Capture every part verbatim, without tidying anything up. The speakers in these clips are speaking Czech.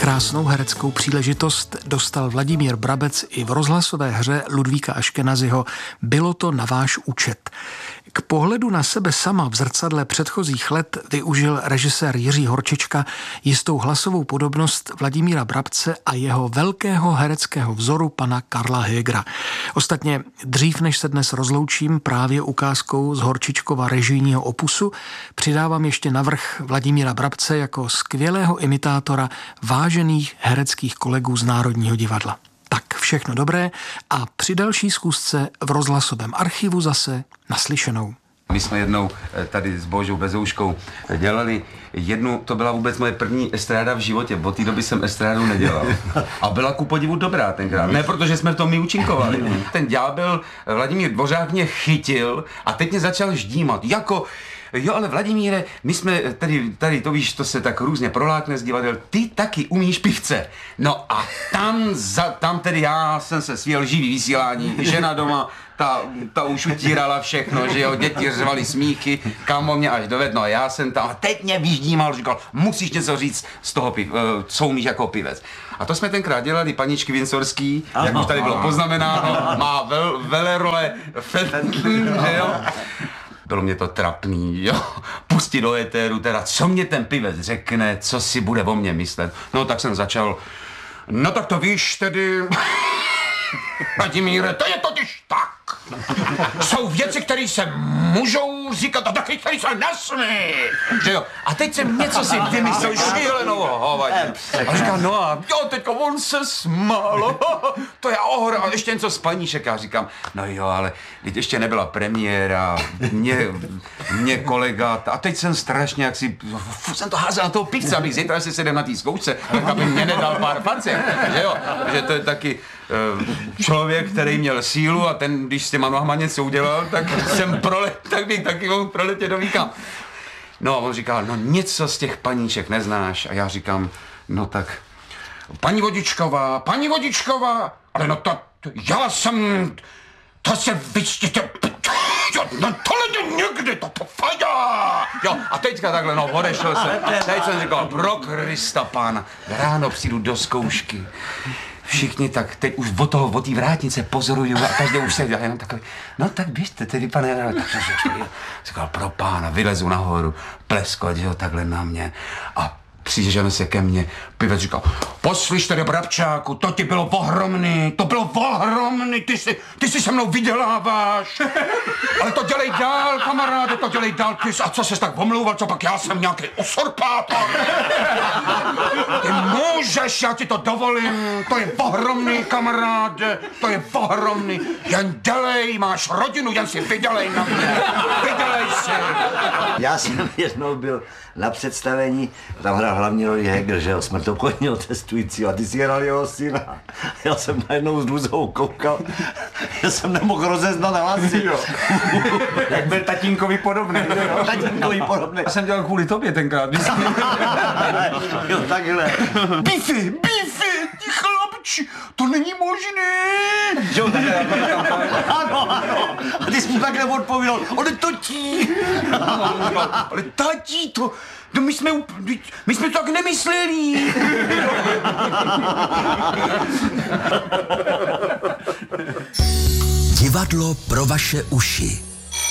Krásnou hereckou příležitost dostal Vladimír Brabec i v rozhlasové hře Ludvíka Aškenaziho Bylo to na váš účet. K pohledu na sebe sama v zrcadle předchozích let využil režisér Jiří Horčička jistou hlasovou podobnost Vladimíra Brabce a jeho velkého hereckého vzoru pana Karla Högera. Ostatně dřív, než se dnes rozloučím právě ukázkou z Horčičkova režijního opusu, přidávám ještě navrch Vladimíra Brabce jako skvělého imitátora vážených hereckých kolegů z Národního divadla. Tak všechno dobré a při další zkusce v rozhlasovém archivu zase naslyšenou. My jsme jednou tady s Božou Bezouškou dělali jednu, to byla vůbec moje první estráda v životě, od té doby jsem estrádu nedělal. A byla ku podivu dobrá tenkrát, ne protože jsme v tom my účinkovali. Ten ďábel Vladimír Dvořák mě chytil a teď mě začal ždímat, jako jo, ale Vladimíre, my jsme tady, tady to víš, to se tak různě prolákne z divadel, ty taky umíš pivce. No a tam, za, tam tedy já jsem se svěl živý vysílání, žena doma, ta, ta už utírala všechno, že jo, děti řvali smíchy, kámo mě až dovedno a já jsem tam, a teď mě vyždímal, říkal, musíš něco říct z toho, piv, co umíš jako pivec. A to jsme tenkrát dělali paničky Vincorský, jak už tady bylo poznamenáno, má vel, velerole Fenton, že jo. Bylo mě to trapný, jo, pustit do éteru, teda co mě ten pivec řekne, co si bude o mně myslet. No tak jsem začal, no tak to víš tedy, Vladimíre, to je totiž tak. Jsou věci, které se můžou říkat a taky, které se nesmí, že jo. A teď jsem něco si vymyslel, šílenou hovadinu. A říkal, no a jo, teďka on se smál, to je ohra, a ještě něco z paníšek. A říkám, no jo, ale teď ještě nebyla premiéra, mě, mě kolega, a teď jsem strašně, jak si, jsem to házel na toho pivce, abych zítra si sedem na té zkoušce, tak aby mě nedal pár facek, že jo, že to je taky člověk, který měl sílu a ten, když s těma nohama něco udělal, tak jsem prolet, tak bych taky mohl proletět do víka. No, on říkal, no něco z těch paníček neznáš. A já říkám, no tak, paní Vodičková, paní Vodičková, ale no to, to já jsem, to se vyčtěte, no tohle to někdy, to popadá. Jo, a teďka takhle, no, odešel jsem. Teď jsem říkal, pro Krista pána, ráno přijdu do zkoušky. Všichni tak teď už od toho, od té vrátnice pozorují a každý už se dělá jenom takový, no tak běžte tedy, pane, říkal, pro pána, vylezu nahoru, pleskovat, že jo, takhle na mě a přižen se ke mně, pivec říkal, poslyš tedy, Brabčáku, to ti bylo ohromný, to bylo ohromný, ty si, ty si se mnou vyděláváš, ale to dělej dál, kamaráde, to dělej dál, ty jsi, a co ses tak omlouval, co pak já jsem nějaký usurpátor, ty můžeš, já ti to dovolím, to je ohromný, kamaráde, to je ohromný, jen dělej, máš rodinu, jen si vydělej na mě, vydělej si. Já jsem jednou byl na představení, tam hrál hlavní roli Höger, že jo, smrtokodního testujícího, a ty si hrál jeho syna. Já jsem najednou s Luzou koukal, já jsem nemohl rozeznat hlasy, jo. Jak byl tatínkovi podobný, jo? Tatínkovi podobný. Já jsem dělal kvůli tobě tenkrát, jo, takhle. Bifi, Bifi, ty chlapči, to není možné. Jo, ano, ano. A ty jsi mu takhle odpověděl, ale tatí. Ale tatí, to, no my jsme, my jsme to tak nemysleli. Divadlo pro vaše uši.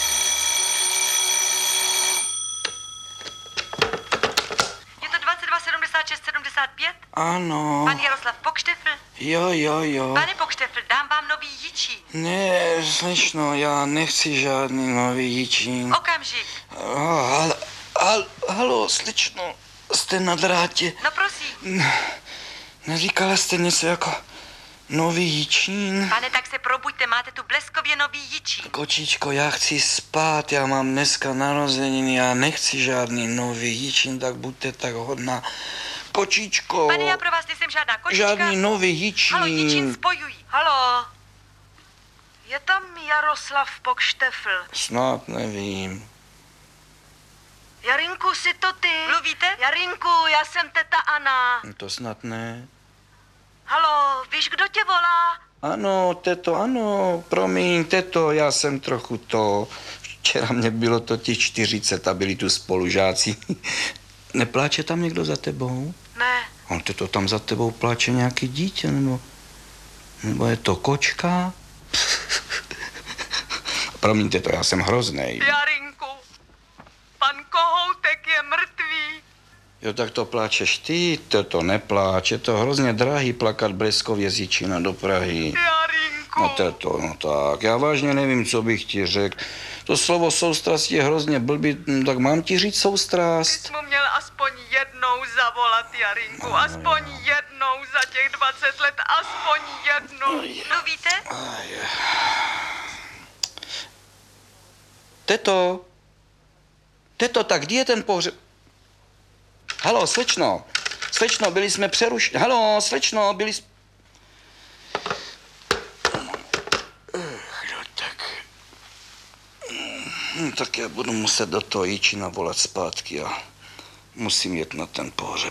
Je to dvacet dva sedmdesát šest sedmdesát pět? Ano. Pan Jaroslav Pokštefl? Jo, jo, jo. Pane Pokštefl, dám vám nový jičín. Ne, slečno, já nechci žádný nový jičín. Okamžik. Oh, hal, hal, halo, slečno, jste na drátě. No prosím. Neříkala jste něco jako nový jičín? Pane, tak se probuďte, máte tu bleskově nový jičín. Kočičko, já chci spát, já mám dneska narozeniny, já nechci žádný nový jičín, tak buďte tak hodná. Kočičko. Pane, já pro vás nejsem žádná kočička. Žádný nový jičín. Halo, jičín spojují. Halo. Je tam Jaroslav Pokštefl? Snad nevím. Jarinku, jsi to ty? Mluvíte? Jarinku, já jsem teta Anna. To snad ne. Halo, víš, kdo tě volá? Ano, teto, ano, promiň, teto, já jsem trochu to. Včera mě bylo totiž čtyřicet a byli tu spolužáci. Nepláče tam někdo za tebou? Ne. Ale to tam za tebou pláče nějaký dítě, nebo, nebo je to kočka? Promiňte to, já jsem hroznej. Jarinku, pan Kohoutek je mrtvý. Jo, tak to pláčeš ty, to to nepláč, je to hrozně drahý plakat Bleskově z Jičína do Prahy. Jarinku. No to, no tak, já vážně nevím, co bych ti řekl. To slovo soustrast je hrozně blbý, tak mám ti říct soustrast? Jsi mu měl aspoň jednou zavolat, Jarinku, aspoň jednou za těch dvacet let, aspoň jednou. No víte? Teto, teto, tak kdy je ten pohřeb? Halo, slečno, slečno, byli jsme přerušeni. Halo, slečno, byli jsme... No tak... Hm, tak já budu muset do toho Jičína volat zpátky a musím jet na ten pohřeb.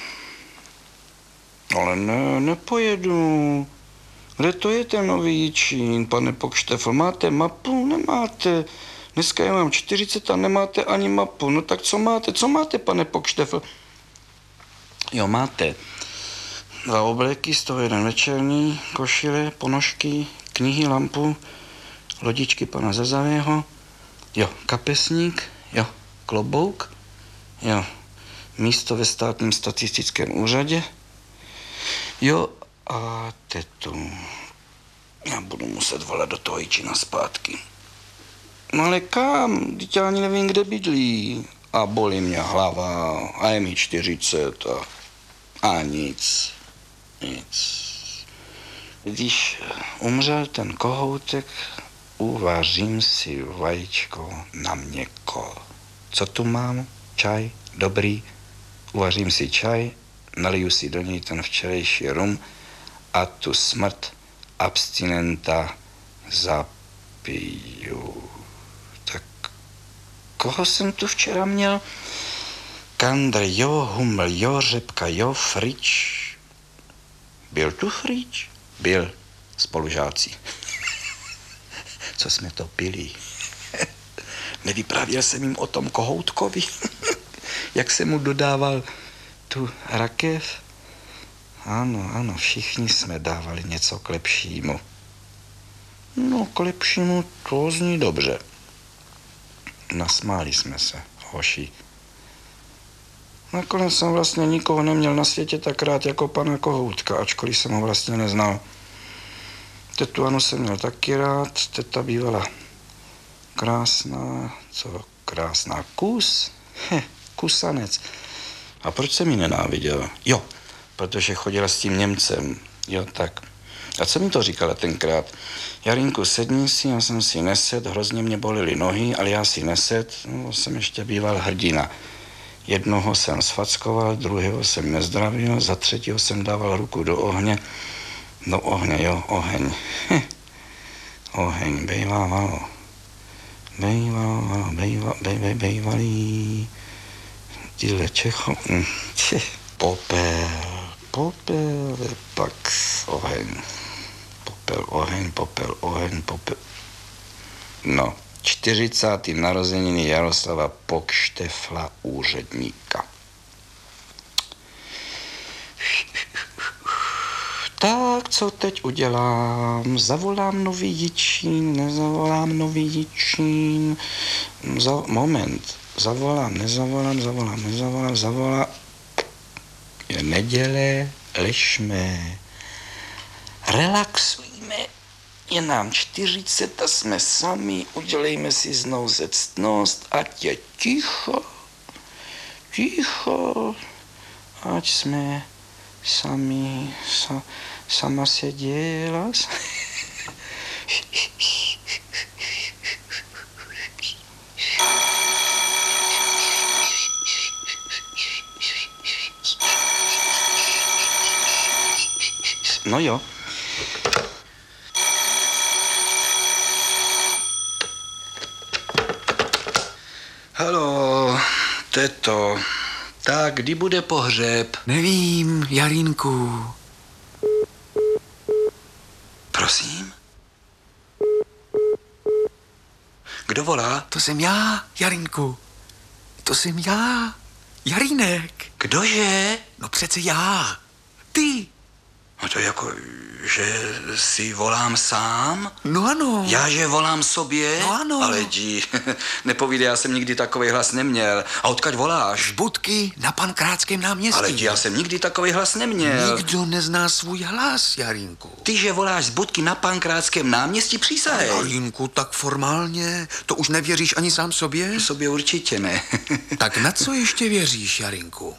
Ale ne, nepojedu. Kde to je ten nový Jičín, pane Pokštefl? Máte mapu? Nemáte. Dneska já mám čtyřicet a nemáte ani mapu. No tak co máte? Co máte, pane Pokštefl? Jo, máte dva obleky, z toho jeden večerní, košile, ponožky, knihy, lampu, lodičky pana Zazavého, jo, kapesník, jo, klobouk, jo, místo ve státním statistickém úřadě, jo, a tetu. Já budu muset volat do toho Jičína zpátky. No ale kam? Teď já ani nevím, kde bydlí. A bolí mě hlava, a je mi čtyřicet a, a nic, nic. Když umřel ten Kohoutek, uvařím si vajíčko na měkko. Co tu mám? Čaj? Dobrý. Uvařím si čaj, naliju si do něj ten včerejší rum a tu smrt abstinenta zapiju. Tak koho jsem tu včera měl? Kandr, jo, huml, jo, řepka, jo, Frič. Byl tu Frič? Byl, spolužáci. Co jsme to pili? Nevyprávěl jsem jim o tom Kohoutkovi? Jak jsem mu dodával tu rakev? Ano, ano, všichni jsme dávali něco k lepšímu. No, k lepšímu to zní dobře. Nasmáli jsme se, hoši. Nakonec jsem vlastně nikoho neměl na světě tak rád jako pana Kohoutka, ačkoliv jsem ho vlastně neznal. Tetu Anu jsem měl taky rád, teta bývala krásná, co krásná, kus, Heh, kusanec. A proč jsem ji nenáviděl? Jo, protože chodila s tím Němcem, jo, tak. A co mi to říkala tenkrát? Jarinku, sedni si, já jsem si nesed, hrozně mě bolely nohy, ale já si nesed, no, jsem ještě býval hrdina. Jednoho jsem sfackoval, druhého jsem nezdravil, za třetího jsem dával ruku do ohně. Do ohně, jo, oheň. Heh. Oheň, bejvávalo. Bejvávalo, bejva, bej, bej, bejvalý. Tyhle Čecho... Hm. Popel, popel, pak oheň. Popel, oheň, popel, oheň, popel. No, čtyřicáté narozeniny Jaroslava Pokštefla úředníka. Tak, co teď udělám? Zavolám nový Jičín, nezavolám nový Jičín. Za, moment, zavolám, nezavolám, zavolám, nezavolám, zavolám. Je neděle, ležme, relaxujme. Je nám čtyřicet a jsme sami, udělejme si znovu ctnost, ať je ticho, ticho, ať jsme sami, sa, sama se děla. No jo. Haló, teto, tak kdy bude pohřeb? Nevím, Jarínku. Prosím? Kdo volá? To jsem já, Jarínku. To jsem já, Jarínek. Kdože? No přece já. Ty. No to jako, že si volám sám? No ano. Já, že volám sobě? No ano. Ale jdi, nepovídej, já jsem nikdy takový hlas neměl. A odkud voláš? Z budky na Pankrátském náměstí. Ale jdi, já jsem nikdy takový hlas neměl. Nikdo nezná svůj hlas, Jarínku. Ty, že voláš z budky na Pankrátském náměstí, přísahej. Jarínku, tak formálně, to už nevěříš ani sám sobě? Sobě určitě ne. Tak na co ještě věříš, Jarínku?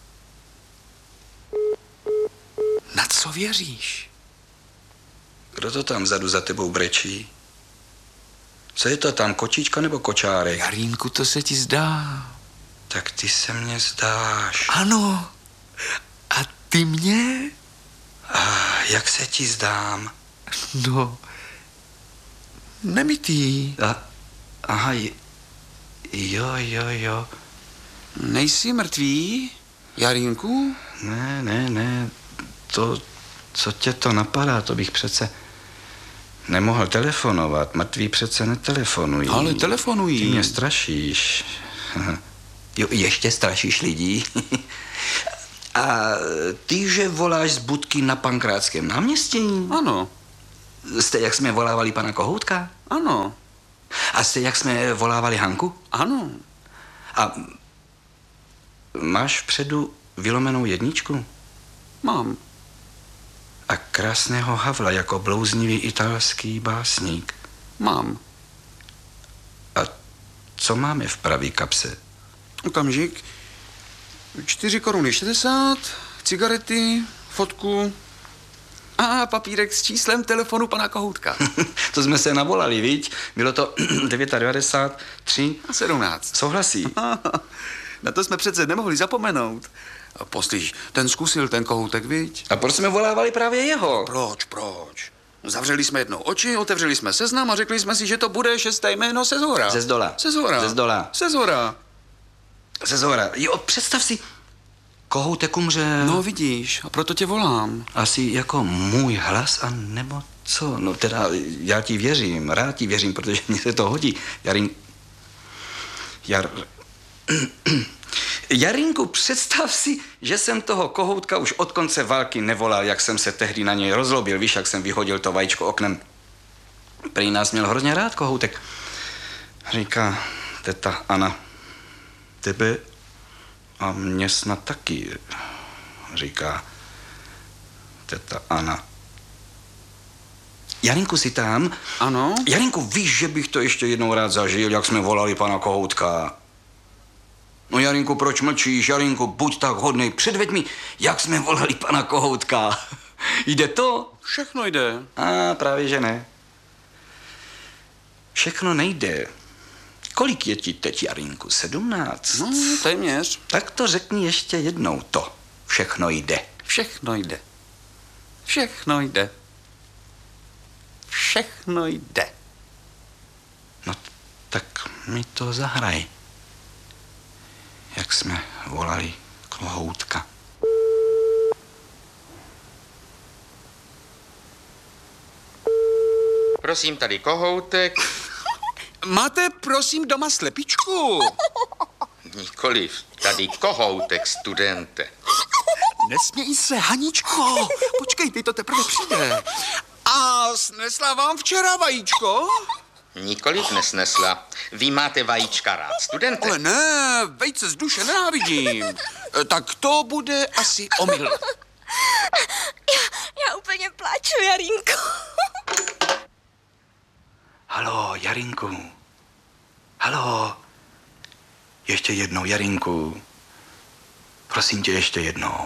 Na co věříš? Kdo to tam vzadu za tebou brečí? Co je to tam, kočička nebo kočárek? Jarínku, to se ti zdá. Tak ty se mně zdáš. Ano. A ty mě? A jak se ti zdám? No, nemitý. A, aha, j- jo, jo, jo. Nejsi mrtvý, Jarínku? Ne, ne, ne. To, co tě to napadá, to bych přece nemohl telefonovat. Mrtví přece netelefonují. Ale telefonují. Ty mě strašíš. Jo, ještě strašíš lidí. A ty, že voláš z budky na Pankrátském náměstí? Ano, Jste, jak jsme volávali pana Kohoutka? ano, A jste, jak jsme volávali Hanku? ano. A máš vpředu vylomenou jedničku? Mám. A krásného Havla jako blouznivý italský básník. Mám. A co máme v pravý kapse? Okamžik. Čtyři koruny šedesát, cigarety, fotku a papírek s číslem telefonu pana Kohoutka. To jsme se navolali, viď? Bylo to devadesát devět, tři A sedmnáct. Souhlasí. Na to jsme přece nemohli zapomenout. A poslyš, ten zkusil ten Kohoutek, viď? A proč jsme volávali právě jeho? Proč, proč? Zavřeli jsme jednou oči, otevřeli jsme seznam a řekli jsme si, že to bude šesté jméno se zhora. Ze zdola. Se zhora. Ze zdola. Se zhora. Ze zhora. Jo, představ si, Kohoutek umřel. No vidíš, a proto tě volám. Asi jako můj hlas, a nebo co? No teda, já ti věřím, rád ti věřím, protože mně se to hodí. Jarin... Jar... Jarinku, představ si, že jsem toho Kohoutka už od konce války nevolal, jak jsem se tehdy na něj rozlobil. Víš, jak jsem vyhodil to vajíčko oknem. Prý nás měl hrozně rád Kohoutek. Říká teta Anna, tebe a mě snad taky, říká teta Anna. Jarinku, si tam? Ano? Jarinku, víš, že bych to ještě jednou rád zažil, jak jsme volali pana Kohoutka? No Jarinku, proč mlčíš? Jarinku, buď tak hodnej, předveď mi, jak jsme volali pana Kohoutka. Jde to? Všechno jde. A právě, že ne. Všechno nejde. Kolik je ti teď, Jarinku? Sedmnáct? No, téměř. Tak to řekni ještě jednou to. Všechno jde. Všechno jde. Všechno jde. Všechno jde. No, tak mi to zahraj. Jak jsme volali Kohoutka. Prosím, tady Kohoutek. Máte, prosím, doma slepičku? Nikoliv, tady Kohoutek, studente. Nesměj se, Haničko. Počkej, ty to teprve přijde. A snesla vám včera vajíčko? Nikoliv nesnesla. Vy máte vajíčka rád, studente. Ale ne, vejce z duše nenávidím. E, Tak to bude asi omyl. Já, já úplně pláču, Jarínko. Haló, Jarinku. Haló. Ještě jednou, Jarinku. Prosím tě, ještě jednou.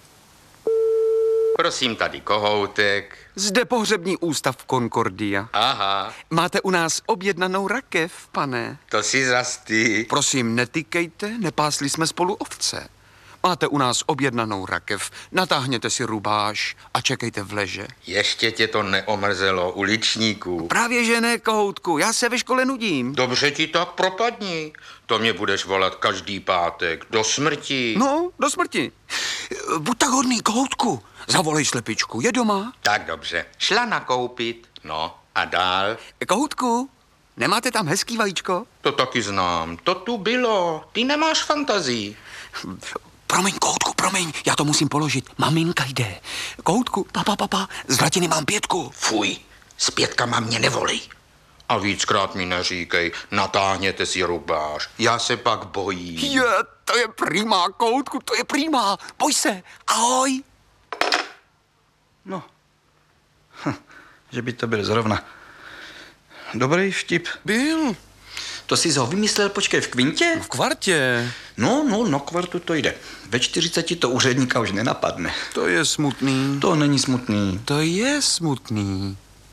Prosím, tady Kohoutek. Zde pohřební ústav Concordia. Aha, Máte u nás objednanou rakev, pane. to si zas ty. Prosím, netykejte, nepásli jsme spolu ovce. Máte u nás objednanou rakev, natáhněte si rubáš a čekejte v leže. Ještě tě to neomrzelo, uličníku. Právě že ne, Kohoutku, já se ve škole nudím. Dobře ti tak propadni. To mě budeš volat každý pátek, do smrti. No, do smrti. Buď tak hodný, Kohoutku, zavolej slepičku, je doma. Tak dobře, šla nakoupit. No, a dál? Kohoutku, nemáte tam hezký vajíčko? To taky znám, to tu bylo. Ty nemáš fantazii. Promiň, Koutku, promiň, já to musím položit. Maminka jde. Koutku, papa, papa, z Vratiny mám pětku. Fuj, s pětkama mě nevolej. A víckrát mi neříkej, natáhněte si rubáš. Já se pak bojím. Je, to je prima, Koutku, to je prima. Boj se, ahoj. No, hm, že by to byl zrovna dobrý vtip. Byl. To jsi ho vymyslel, počkej, v kvintě? V kvartě. No, no, na kvartu to jde. Ve čtyřiceti to úředníka už nenapadne. To je smutný. To není smutný. To je smutný.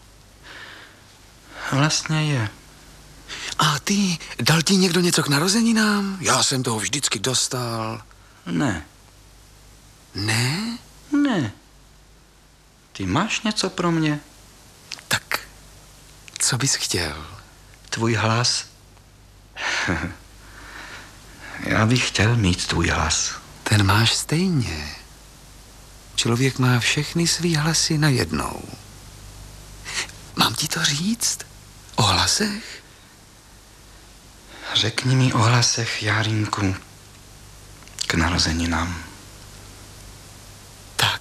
Vlastně je. A ty, dal ti někdo něco k narozeninám? Já jsem toho vždycky dostal. Ne. Ne? Ne. Ty máš něco pro mě? Tak, co bys chtěl? Tvůj hlas? Já bych chtěl mít tvůj hlas. Ten máš stejně. Člověk má všechny svý hlasy najednou. Mám ti to říct? O hlasech? Řekni mi o hlasech, Jarinku, k narozeninám. Tak.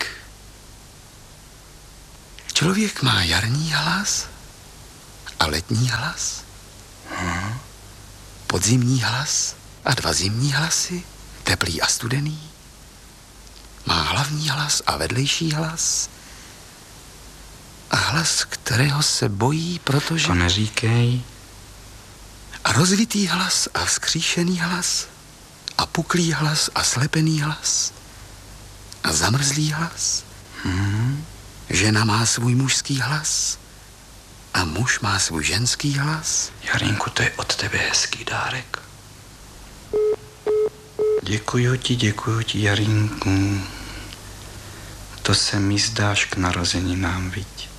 Člověk má jarní hlas a letní hlas. Hmm. Podzimní hlas a dva zimní hlasy, teplý a studený. Má hlavní hlas a vedlejší hlas. A hlas, kterého se bojí, protože... To neříkej. A rozvitý hlas a vzkříšený hlas. A puklý hlas a slepený hlas. A zamrzlý hlas. Hmm. Žena má svůj mužský hlas. A muž má svůj ženský hlas. Jarinku, to je od tebe hezký dárek. Děkuju ti, děkuju ti, Jarinku. To se mi zdáš k narozeninám, viď?